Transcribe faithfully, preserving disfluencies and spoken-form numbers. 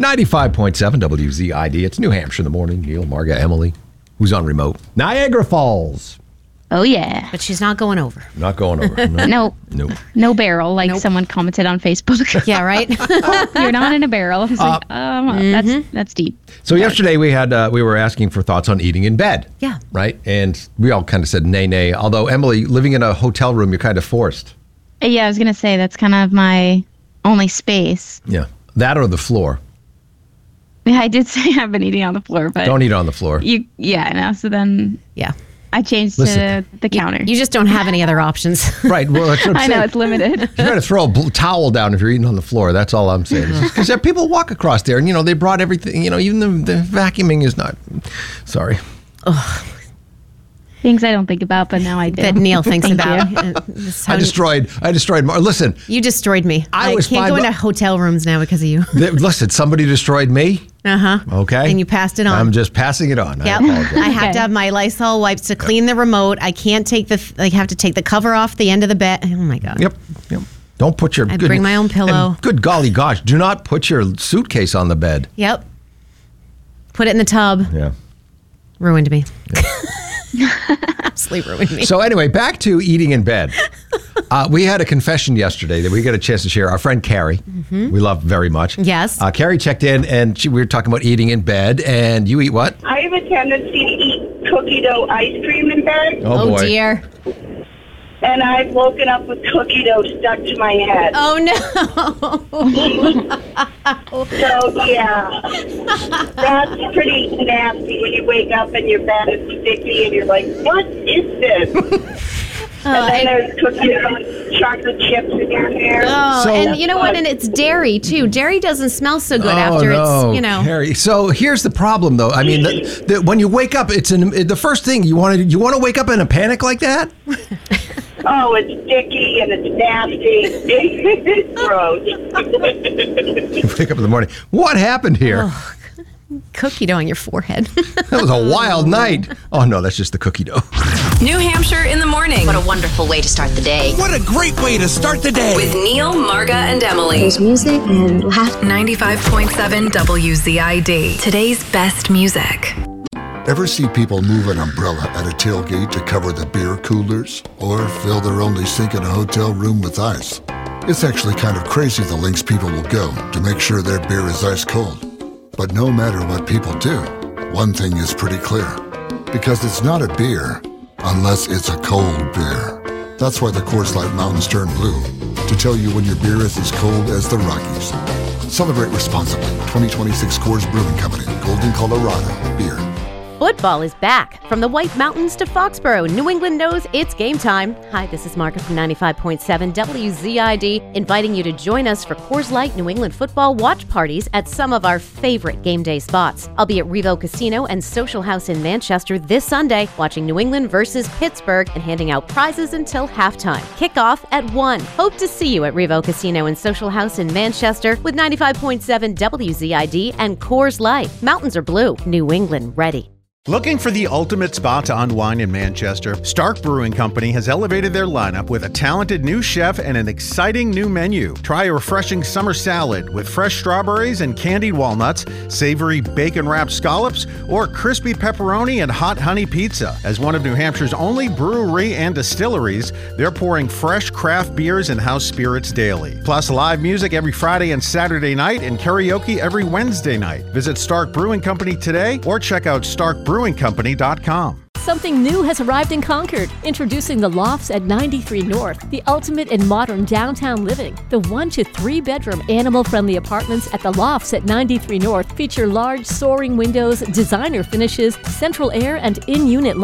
ninety-five point seven W Z I D. It's New Hampshire in the morning. Neil, Marga, Emily, who's on remote. Niagara Falls. Oh, yeah. But she's not going over. Not going over. No. No. Nope. No barrel, like Nope. someone commented on Facebook. Yeah, right? You're not in a barrel. I was like, um, mm-hmm. that's that's deep. So yesterday we had uh, we were asking for thoughts on eating in bed. Yeah. Right? And we all kind of said nay, nay. Although, Emily, living in a hotel room, you're kind of forced. Yeah, I was going to say that's kind of my only space. Yeah. That or the floor. Yeah, I did say I've been eating on the floor, but Don't eat on the floor. you, yeah, I know. So then Yeah. I changed Listen. to the counter. You just don't have any other options. Right. Well, that's what I'm I saying. know it's limited. You got to throw a bl- towel down if you're eating on the floor. That's all I'm saying. Because people walk across there, and you know they brought everything. You know, even the, the vacuuming is not. Sorry. Things I don't think about, but now I do. That Neil thinks Thank about. you. Uh, this is how I destroyed. I destroyed. Mar- Listen. You destroyed me. I I, was can't fine, go but- into hotel rooms now because of you. th- listen. Somebody destroyed me. Uh huh. Okay. And you passed it on. I'm just passing it on. I Yep. apologize. I have Okay. to have my Lysol wipes to clean the remote. I can't take the. I have to take the cover off the end of the bed. Oh my god. Yep. Yep. Don't put your. I'd good, bring my own pillow. and good golly gosh! Do not put your suitcase on the bed. Yep. Put it in the tub. Yeah. Ruined me. Absolutely ruined me. So anyway, back to eating in bed. Uh, we had a confession yesterday that we got a chance to share. Our friend Carrie, we love very much. Yes. Uh, Carrie checked in, and she, we were talking about eating in bed. And you eat what? I have a tendency to eat cookie dough ice cream in bed, Oh, oh boy. dear. and I've woken up with cookie dough stuck to my head. Oh no. So, yeah, that's pretty nasty when you wake up and your bed is sticky and you're like, what is this? And then there's cookie dough and chocolate chips in your hair. Oh, So- and you know what? And it's dairy too. Dairy doesn't smell so good Oh, after no, it's, you know. Carrie. So here's the problem, though. I mean, the, the, when you wake up, it's an, the first thing you want to you want to wake up in a panic like that. Oh, it's sticky and it's nasty. It's gross. You wake up in the morning. What happened here? Cookie dough on your forehead. That was a wild night. Oh no, that's just the cookie dough. New Hampshire in the morning. What a wonderful way to start the day. What a great way to start the day. With Neil, Marga, and Emily. There's music and laughter. ninety-five point seven W Z I D. Today's best music. Ever see people move an umbrella at a tailgate to cover the beer coolers? Or fill their only sink in a hotel room with ice? It's actually kind of crazy the lengths people will go to make sure their beer is ice cold. But no matter what people do, one thing is pretty clear. Because it's not a beer unless it's a cold beer. That's why the Coors Light Mountains turn blue, to tell you when your beer is as cold as the Rockies. Celebrate responsibly. twenty twenty-six Coors Brewing Company, Golden, Colorado. Beer. Football is back. From the White Mountains to Foxborough, New England knows it's game time. Hi, this is Margaret from ninety-five point seven W Z I D, inviting you to join us for Coors Light New England football watch parties at some of our favorite game day spots. I'll be at Revo Casino and Social House in Manchester this Sunday, watching New England versus Pittsburgh and handing out prizes until halftime. Kickoff at one. Hope to see you at Revo Casino and Social House in Manchester with ninety-five point seven W Z I D and Coors Light. Mountains are blue. New England ready. Looking for the ultimate spot to unwind in Manchester? Stark Brewing Company has elevated their lineup with a talented new chef and an exciting new menu. Try a refreshing summer salad with fresh strawberries and candied walnuts, savory bacon-wrapped scallops, or crispy pepperoni and hot honey pizza. As one of New Hampshire's only brewery and distilleries, they're pouring fresh craft beers and house spirits daily. Plus live music every Friday and Saturday night and karaoke every Wednesday night. Visit Stark Brewing Company today or check out stark brewing company dot com. Something new has arrived in Concord. Introducing the Lofts at ninety-three North, the ultimate in modern downtown living. The one to three bedroom animal-friendly apartments at the Lofts at ninety-three North feature large soaring windows, designer finishes, central air, and in-unit